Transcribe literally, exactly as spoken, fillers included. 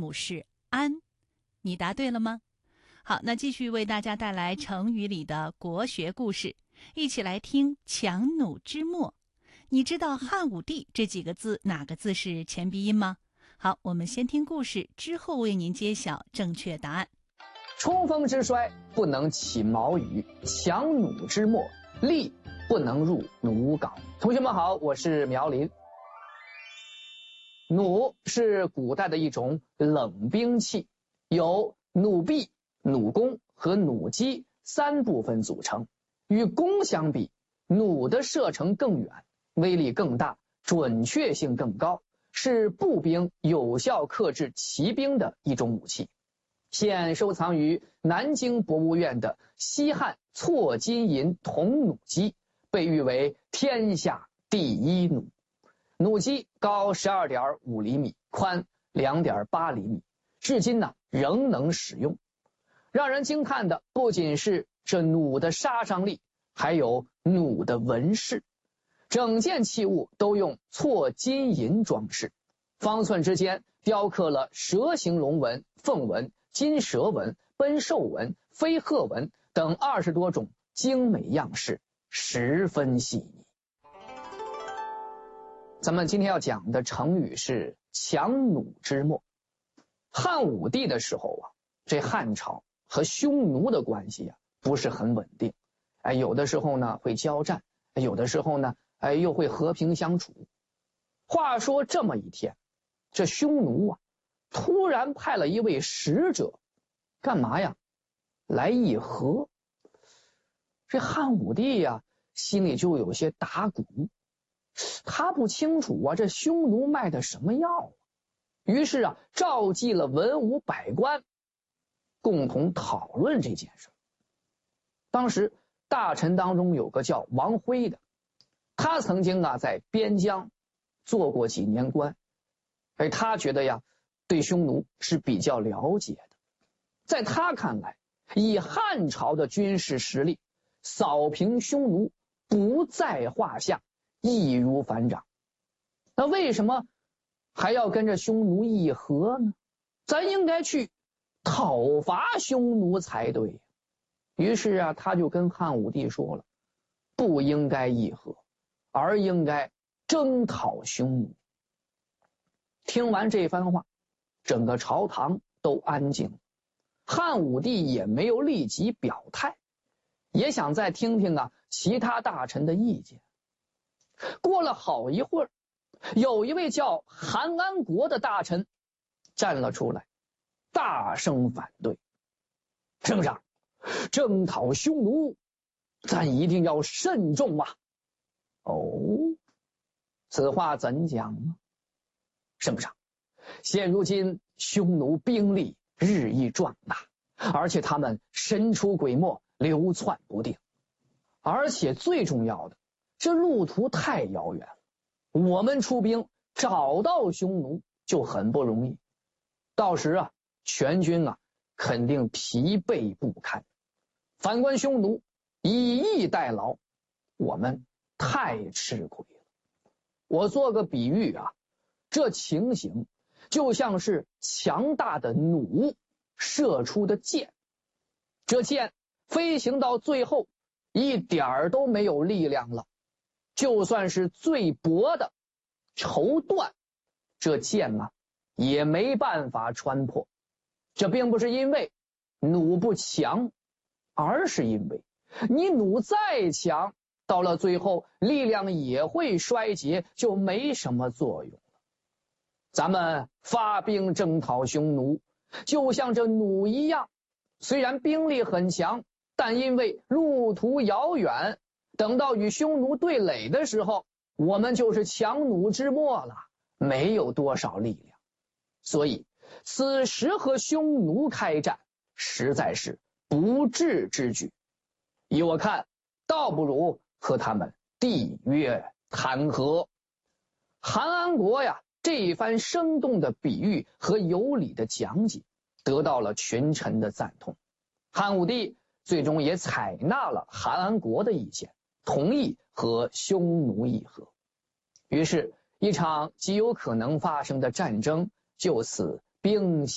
母是安，你答对了吗？好，那继续为大家带来成语里的国学故事，一起来听强弩之末。你知道汉武帝这几个字哪个字是前鼻音吗？好，我们先听故事，之后为您揭晓正确答案。 冲锋之衰，不能起毛羽；强弩之末，力不能入弩缟。同学们好，我是苗林。弩是古代的一种冷兵器，由弩臂、弩弓和弩机三部分组成。与弓相比，弩的射程更远，威力更大，准确性更高，是步兵有效克制骑兵的一种武器。现收藏于南京博物院的西汉错金银铜弩机，被誉为天下第一弩。弩机高 十二点五厘米，宽 两点八厘米，至今呢仍能使用。让人惊叹的不仅是这弩的杀伤力，还有弩的纹饰。整件器物都用错金银装饰，方寸之间雕刻了蛇形龙纹、凤纹、金蛇纹、奔兽纹、飞鹤纹等二十多种精美样式，十分细腻。咱们今天要讲的成语是强弩之末。汉武帝的时候啊，这汉朝和匈奴的关系啊不是很稳定，哎，有的时候呢会交战，有的时候呢哎又会和平相处。话说这么一天，这匈奴啊突然派了一位使者，干嘛呀？来议和。这汉武帝呀心里就有些打鼓，他不清楚啊这匈奴卖的什么药啊，于是啊召集了文武百官，共同讨论这件事。当时大臣当中有个叫王辉的，他曾经啊在边疆做过几年官，而他觉得呀对匈奴是比较了解的。在他看来，以汉朝的军事实力，扫平匈奴不在话下，易如反掌。那为什么还要跟着匈奴议和呢？咱应该去讨伐匈奴才对。于是啊他就跟汉武帝说了，不应该议和，而应该征讨匈奴。听完这番话，整个朝堂都安静了。汉武帝也没有立即表态，也想再听听啊其他大臣的意见。过了好一会儿，有一位叫韩安国的大臣站了出来，大声反对。圣上，征讨匈奴咱一定要慎重啊。哦，此话怎讲呢？圣上，现如今匈奴兵力日益壮大，而且他们神出鬼没，流窜不定，而且最重要的，这路途太遥远，我们出兵找到匈奴就很不容易，到时啊全军啊肯定疲惫不堪。反观匈奴以逸待劳，我们太吃亏了。我做个比喻啊，这情形就像是强大的弩射出的箭，这箭飞行到最后一点儿都没有力量了，就算是最薄的绸缎，这箭啊也没办法穿破。这并不是因为弩不强，而是因为你弩再强，到了最后力量也会衰竭，就没什么作用了。咱们发兵征讨匈奴，就像这弩一样，虽然兵力很强，但因为路途遥远，等到与匈奴对垒的时候，我们就是强弩之末了，没有多少力量。所以此时和匈奴开战实在是不智之举，依我看，倒不如和他们缔约谈和。韩安国呀这一番生动的比喻和有理的讲解得到了群臣的赞同，汉武帝最终也采纳了韩安国的意见，同意和匈奴议和。于是一场极有可能发生的战争就此兵